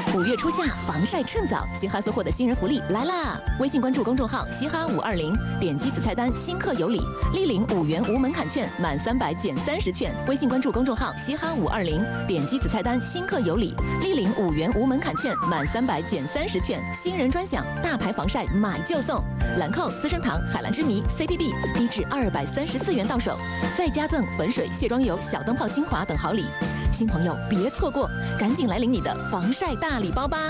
5月初夏防晒趁早，嘻哈搜获的新人福利来啦！微信关注公众号嘻哈520，点击子菜单新客有礼，立领5元无门槛券，满300减30券。微信关注公众号嘻哈520，点击子菜单新客有礼，立领5元无门槛券，满300减30券。新人专享，大牌防晒买就送，兰蔻、资生堂、海蓝之谜、CPB 低至234元到手，再加赠粉水、卸妆油、小灯泡精华等好礼。新朋友别错过，赶紧来领你的防晒大礼包吧！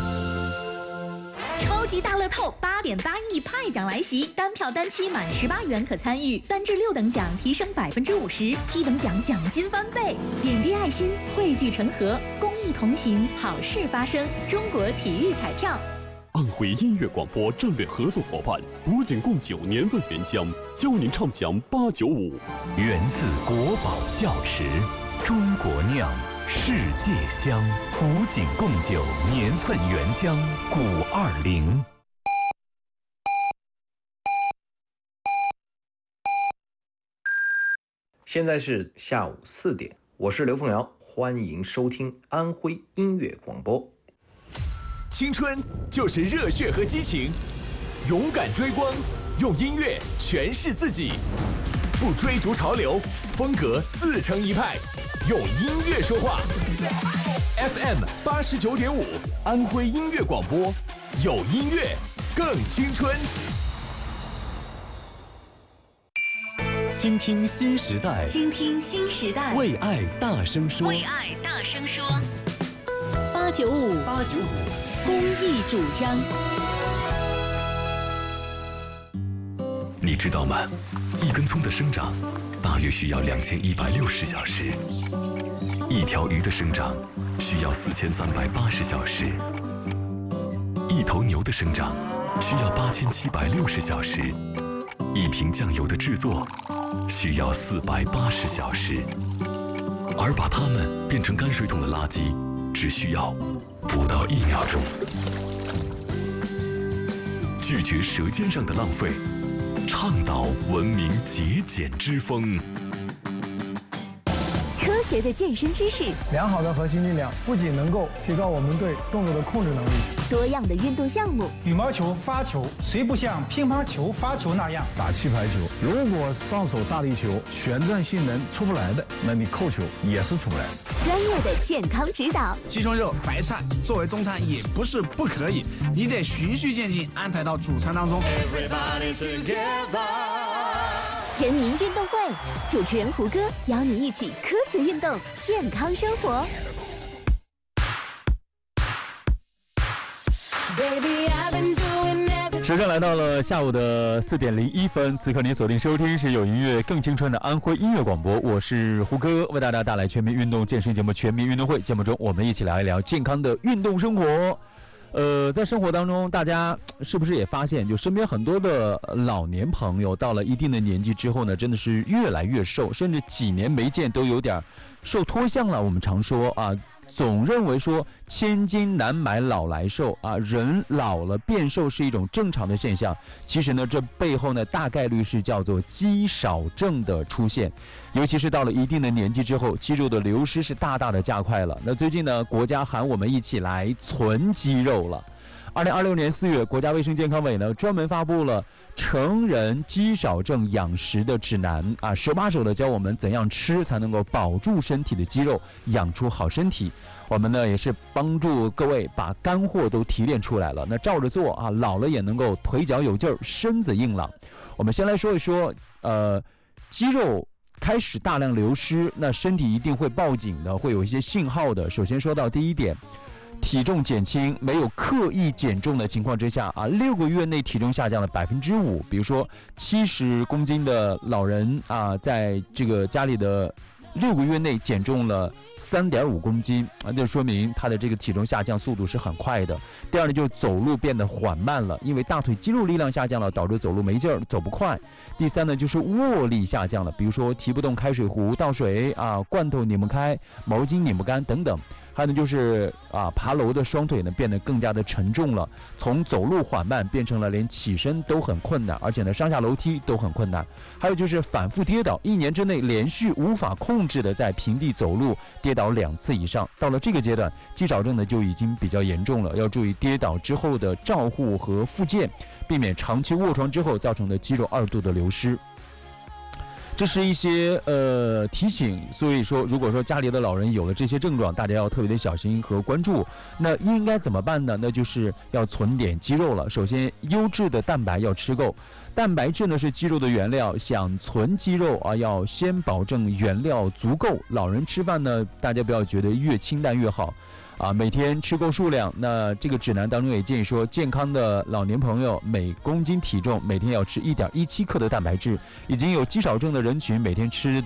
超级大乐透8.8亿派奖来袭，单票单期满18元可参与，3至6等奖提升50%，7等奖奖金翻倍。点滴爱心，汇聚成河，公益同行，好事发生。中国体育彩票。 安徽音乐广播战略合作伙伴古井贡酒年份原浆，邀您畅享895。 源自国宝窖池，中国酿，世界香。古井贡酒年份原浆520。 现在是下午4点，我是刘凤瑶，欢迎收听安徽音乐广播。 青春就是热血和激情，勇敢追光，用音乐诠释自己，不追逐潮流，风格自成一派，用音乐说话。FM 89.5，安徽音乐广播，有音乐更青春。 倾听新时代， 倾听新时代， 为爱大声说， 为爱大声说。895公益主张。 你知道吗？一根葱的生长大约需要2160小时，一条鱼的生长需要4380小时，一头牛的生长需要8760小时，一瓶酱油的制作需要480小时，而把它们变成泔水桶的垃圾只需要不到1秒钟。拒绝舌尖上的浪费，倡导文明节俭之风。 科学的健身知识， 良好的核心力量不仅能够提高我们对动作的控制能力， 多样的运动项目。 羽毛球发球谁不像乒乓球发球那样打气排球？如果上手大力球旋转性能出不来的，那你扣球也是出不来的。 专业的健康指导， 鸡胸肉、白菜作为中餐也不是不可以，你得循序渐进安排到主餐当中。 全民运动会，主持人胡歌邀你一起科学运动，健康生活。 时间来到了下午的4点01分，此刻您锁定收听是有音乐更青春的安徽音乐广播，我是胡歌，为大家带来全民运动健身节目《全民运动会》。节目中，我们一起聊一聊健康的运动生活。在生活当中，大家是不是也发现，就身边很多的老年朋友到了一定的年纪之后呢，真的是越来越瘦，甚至几年没见都有点瘦脱相了。我们常说啊，总认为说千金难买老来瘦啊，人老了变瘦是一种正常的现象。其实呢，这背后呢大概率是叫做肌少症的出现，尤其是到了一定的年纪之后，肌肉的流失是大大的加快了。那最近呢，国家喊我们一起来存肌肉了。2026年4月，国家卫生健康委呢专门发布了成人肌少症养食的指南啊，手把手的教我们怎样吃才能够保住身体的肌肉，养出好身体。我们呢也是帮助各位把干货都提炼出来了，那照着做啊，老了也能够腿脚有劲儿，身子硬朗。我们先来说一说，肌肉开始大量流失，那身体一定会报警的，会有一些信号的。首先说到第一点，体重减轻，没有刻意减重的情况之下啊，6个月内体重下降了5%。比如说70公斤的老人啊，在这个家里的6个月内减重了3.5公斤啊，这说明他的这个体重下降速度是很快的。第二呢，就是走路变得缓慢了，因为大腿肌肉力量下降了，导致走路没劲儿，走不快。第三呢，就是握力下降了，比如说提不动开水壶倒水啊，罐头拧不开，毛巾拧不干等等。 还有呢就是爬楼的双腿呢变得更加的沉重了，从走路缓慢变成了连起身都很困难，而且呢上下楼梯都很困难。还有就是反复跌倒，1年之内连续无法控制的在平地走路跌倒2次以上。到了这个阶段，肌少症呢就已经比较严重了，要注意跌倒之后的照护和复健，避免长期卧床之后造成的肌肉2度的流失。这是一些提醒，所以说如果说家里的老人有了这些症状，大家要特别的小心和关注。那应该怎么办呢？那就是要存点肌肉了。首先，优质的蛋白要吃够，蛋白质呢是肌肉的原料，想存肌肉要先保证原料足够。老人吃饭呢，大家不要觉得越清淡越好。每天吃够数量。那这个指南当中也建议说，健康的老年朋友每公斤体重每天要吃1.17克的蛋白质，已经有肌少症的人群每天吃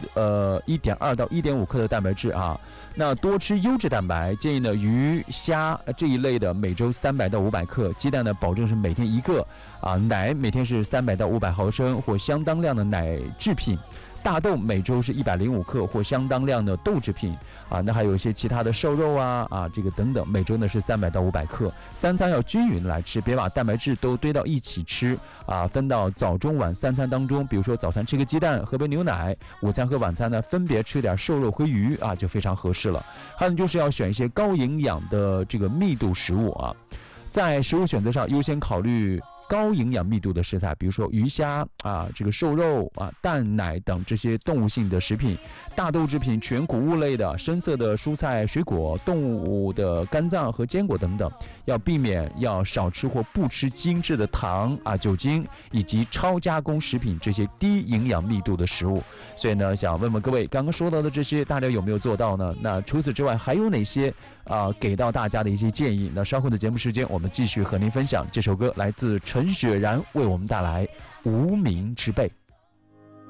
1.2到1.5克的蛋白质那多吃优质蛋白，建议呢鱼虾这一类的每周300到500克，鸡蛋呢保证是每天1个奶每天是300到500毫升或相当量的奶制品。大豆每周是105克或相当量的豆制品那还有一些其他的瘦肉这个等等，每周呢是300到500克。3餐要均匀来吃，别把蛋白质都堆到一起吃分到早中晚3餐当中，比如说早餐吃个鸡蛋，喝杯牛奶，午餐和晚餐呢分别吃点瘦肉和鱼就非常合适了。还有就是要选一些高营养的这个密度食物在食物选择上优先考虑高营养密度的食材，比如说鱼虾这个瘦肉蛋奶等这些动物性的食品，大豆制品、全谷物类的、深色的蔬菜水果、动物的肝脏和坚果等等，要避免要少吃或不吃精致的糖酒精以及超加工食品这些低营养密度的食物。所以呢，想问问各位，刚刚说到的这些大家有没有做到呢？那除此之外还有哪些给到大家的一些建议？那稍后的节目时间我们继续和您分享。这首歌来自陈雪然为我们带来《无名之辈》。